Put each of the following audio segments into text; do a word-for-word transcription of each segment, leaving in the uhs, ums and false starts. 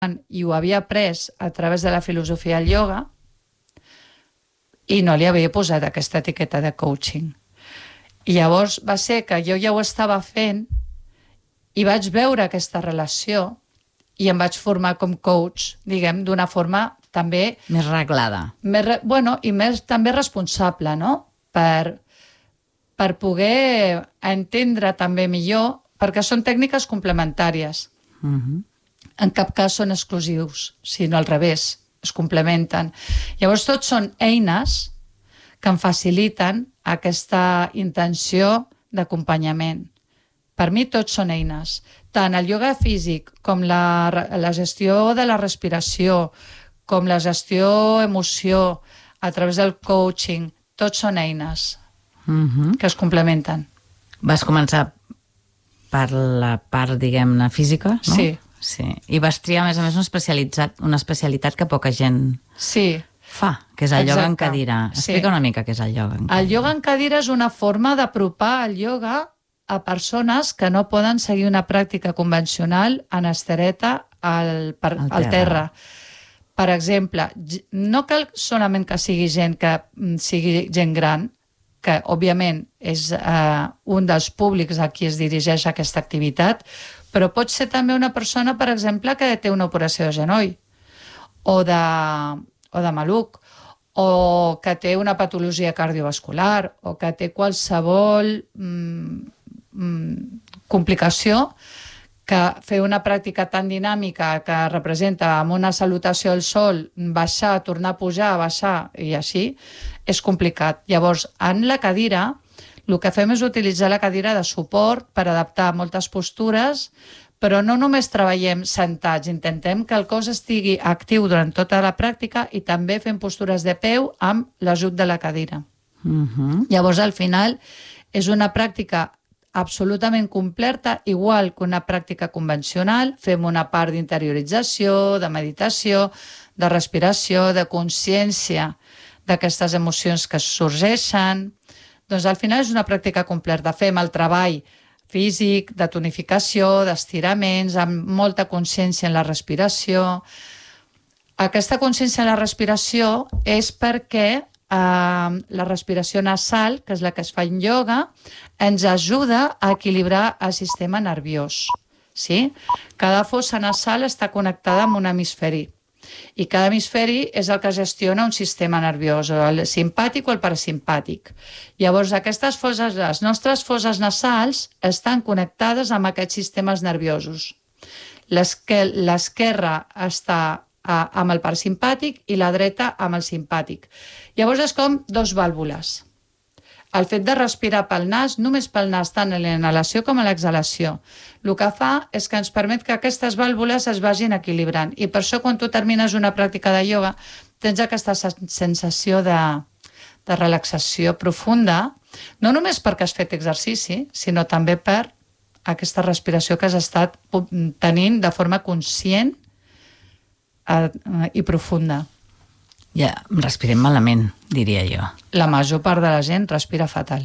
i ho havia après a través de la filosofia del ioga i no li havia posat aquesta etiqueta de coaching. I llavors va ser que jo ja ho estava fent i vaig veure aquesta relació i em vaig formar com coach, diguem, d'una forma també... Més reglada. Més, bueno, i més també responsable, no? Per, per poder entendre també millor, perquè són tècniques complementàries. Uh-huh. En cap cas són exclusius, sinó al revés, es complementen. Llavors, tots són eines que em faciliten aquesta intenció d'acompanyament. Per mi, tots són eines. Tant el ioga físic com la, la gestió de la respiració, com la gestió emoció, a través del coaching, tots són eines uh-huh. que es complementen. Vas començar per la part, diguem-ne, física, no? Sí. Sí. I vas triar, a més a més, una especialitat, una especialitat que poca gent sí. fa, que és el Exacte. ioga en cadira. Explica sí. una mica què és el ioga en cadira. El ioga en cadira és una forma d'apropar el ioga a persones que no poden seguir una pràctica convencional en estereta al, per, al, al terra. terra. Per exemple, no cal solament que sigui gent que sigui gent gran, que òbviament és eh, un dels públics a qui es dirigeix aquesta activitat, però pot ser també una persona, per exemple, que té una operació de genoll o de, o de maluc, o que té una patologia cardiovascular, o que té qualsevol mm, mm, complicació, que fer una pràctica tan dinàmica que representa amb una salutació al sol, baixar, tornar a pujar, baixar, i així, és complicat. Llavors, en la cadira, el que fem és utilitzar la cadira de suport per adaptar moltes postures, però no només treballem sentats, intentem que el cos estigui actiu durant tota la pràctica i també fem postures de peu amb l'ajut de la cadira. Uh-huh. Llavors, al final, és una pràctica absolutament completa, igual que una pràctica convencional. Fem una part d'interiorització, de meditació, de respiració, de consciència d'aquestes emocions que sorgeixen. Doncs al final és una pràctica completa. Fem el treball físic, de tonificació, d'estiraments, amb molta consciència en la respiració. Aquesta consciència en la respiració és perquè eh, la respiració nasal, que és la que es fa en ioga, ens ajuda a equilibrar el sistema nerviós. Sí? Cada fossa nasal està connectada amb un hemisferi. I cada hemisferi és el que gestiona un sistema nerviós, el simpàtic o el parasimpàtic. Llavors, aquestes fosses, les nostres fosses nasals estan connectades amb aquests sistemes nerviosos. L'esquerra està amb el parasimpàtic i la dreta amb el simpàtic. Llavors és com dos vàlvules. El fet de respirar pel nas, només pel nas, tant en l'inhalació com en l'exhalació, el que fa és que ens permet que aquestes vàlvules es vagin equilibrant. I per això, quan tu termines una pràctica de ioga, tens aquesta sensació de, de relaxació profunda, no només perquè has fet exercici, sinó també per aquesta respiració que has estat tenint de forma conscient i profunda. Ja, respirem malament, diria jo. La major part de la gent respira fatal.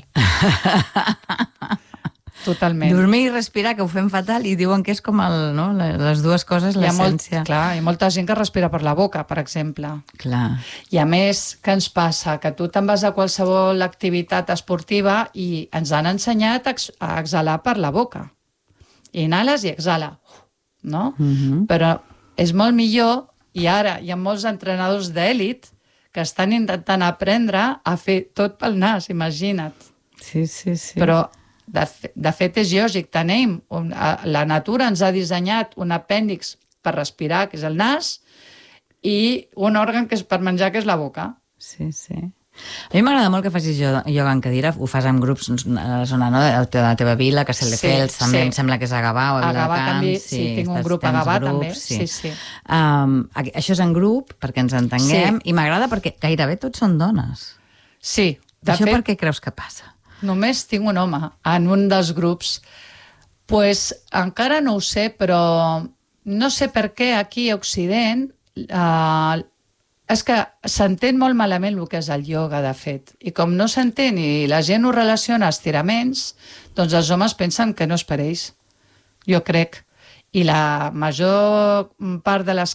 Totalment. Dormir i respirar, que ho fem fatal, i diuen que és com el, no? les dues coses, l'essència. Molt, clar, hi ha molta gent que respira per la boca, per exemple. Clar. I a més, què ens passa? Que tu te'n vas a qualsevol activitat esportiva i ens han ensenyat a exhalar per la boca. Inhales i exhala, no? Uh-huh. Però és molt millor. I ara hi ha molts entrenadors d'èlit que estan intentant aprendre a fer tot pel nas, imagina't. Sí, sí, sí. Però, de, de fet, és lògic. Tenim, un, la natura ens ha dissenyat un apèndix per respirar, que és el nas, i un òrgan que és per menjar, que és la boca. Sí, sí. A mi m'agrada molt que facis ioga en cadira, ho fas amb grups a la zona, no?, de la teva vila, que se li sí, fels, també sí. Em sembla que és a Gavà o a Gavà també, sí, sí, tinc un grup a Gavà també, sí, sí. sí. Um, això és en grup, perquè ens entenguem, sí. I m'agrada perquè gairebé tots són dones. Sí, de això fet... per què creus que passa? Només tinc un home en un dels grups. Pues encara no ho sé, però no sé per què aquí a Occident... Uh, és que s'entén molt malament el que és el ioga, de fet. I com no s'entén i la gent ho relaciona a estiraments, doncs els homes pensen que no és per ells. Jo crec. I la major part de les